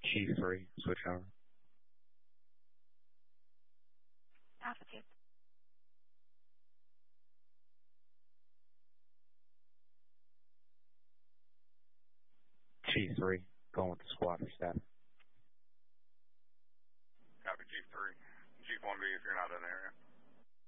G3, switch over. Alpha 2. G3, going with the squad for staff. Copy G3. G1B if you're not in the area.